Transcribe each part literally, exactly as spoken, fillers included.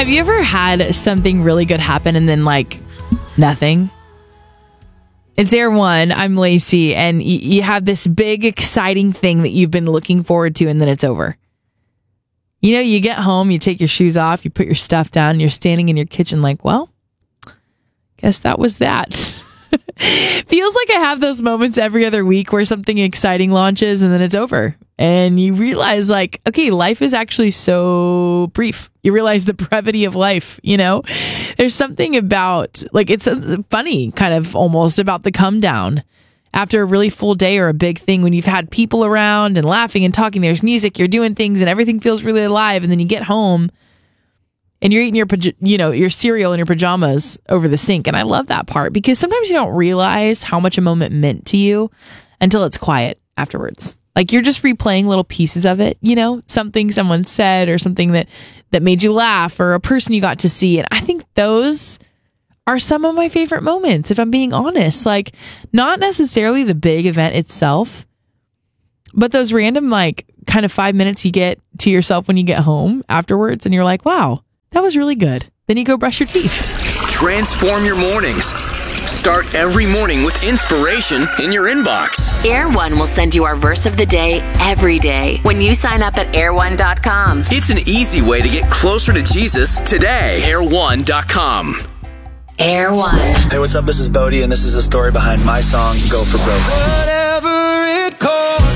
Have you ever had something really good happen and then like nothing? It's Air One. I'm Lacey, and y- you have this big, exciting thing that you've been looking forward to, and then it's over. You know, you get home, you take your shoes off, you put your stuff down, and you're standing in your kitchen like, well, guess that was that. Feels like I have those moments every other week where something exciting launches and then it's over. And you realize like, okay, life is actually so brief. You realize the brevity of life, you know? There's something about, like, it's funny kind of almost about the come down after a really full day or a big thing when you've had people around and laughing and talking. There's music, you're doing things and everything feels really alive. And then you get home and you're eating your, you know, your cereal in your pajamas over the sink. And I love that part because sometimes you don't realize how much a moment meant to you until it's quiet afterwards. Like you're just replaying little pieces of it, you know, something someone said or something that, that made you laugh or a person you got to see. And I think those are some of my favorite moments, if I'm being honest. Like not necessarily the big event itself, but those random, like kind of five minutes you get to yourself when you get home afterwards and you're like, wow, that was really good. Then you go brush your teeth. Transform your mornings. Start every morning with inspiration in your inbox. Air One will send you our verse of the day every day when you sign up at air one dot com. It's an easy way to get closer to Jesus today. air one dot com. Air One. Hey, what's up? This is Bodie, and this is the story behind my song, Go For Broke. Whatever it costs,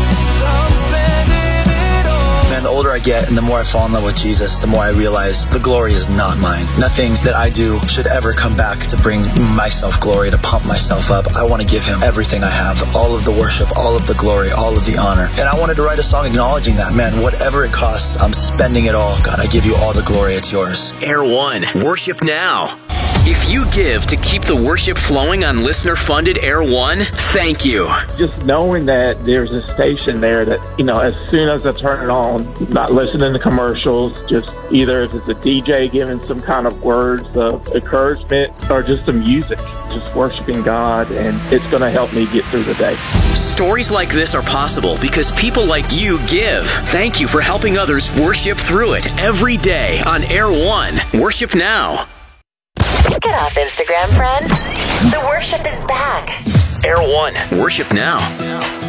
I'm spending it all. Man, the older I get and the more I fall in love with Jesus, the more I realize the glory is not mine. Nothing that I do should ever come back to bring myself glory, to pump myself up. I want to give him everything I have, all of the worship, all of the glory, all of the honor. And I wanted to write a song acknowledging that. Man, whatever it costs, I'm spending it all. God, I give you all the glory. It's yours. Air One. Worship now. If you give to keep the worship flowing on listener-funded Air One, thank you. Just knowing that there's a station there that, you know, as soon as I turn it on, not listening to commercials, just either if it's a D J giving some kind of words of encouragement or just some music, just worshiping God, and it's going to help me get through the day. Stories like this are possible because people like you give. Thank you for helping others worship through it every day on Air One. Worship now. Get off Instagram, friend. The worship is back. Air One. Worship now.